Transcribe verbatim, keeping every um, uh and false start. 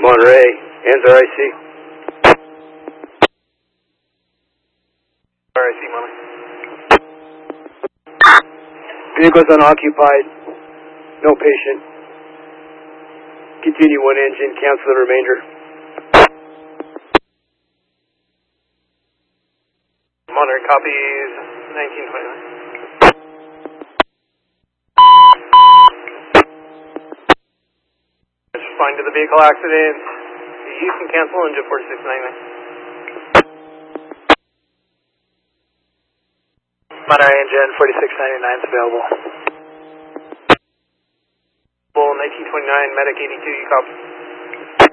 Monterey, Answer I C. R I C, Monterey. Vehicle's unoccupied. No patient. Continue one engine, cancel the remainder. Monterey copies nineteen twenty-nine. Respond to the vehicle accident. You can cancel engine forty-six ninety-nine. Monterey engine forty-six ninety-nine is available. nineteen twenty-nine, medic eighty-two, you copy.